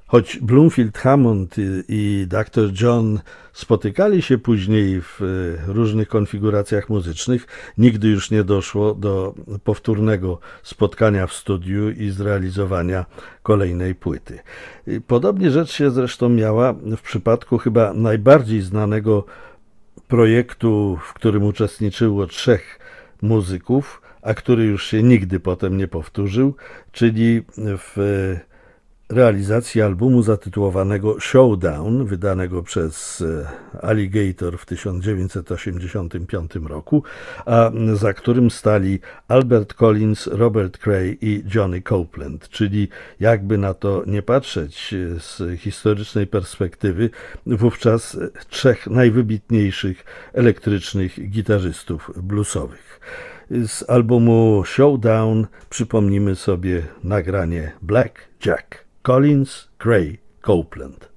Choć Bloomfield Hammond i Dr. John spotykali się później w różnych konfiguracjach muzycznych, nigdy już nie doszło do powtórnego spotkania w studiu i zrealizowania kolejnej płyty. Podobnie rzecz się zresztą miała w przypadku chyba najbardziej znanego projektu, w którym uczestniczyło 3 muzyków, a który już się nigdy potem nie powtórzył, czyli w realizacji albumu zatytułowanego Showdown, wydanego przez Alligator w 1985 roku, a za którym stali Albert Collins, Robert Cray i Johnny Copeland, czyli jakby na to nie patrzeć z historycznej perspektywy, wówczas 3 najwybitniejszych elektrycznych gitarzystów bluesowych. Z albumu Showdown przypomnimy sobie nagranie Black Jack. Collins, Cray, Copeland.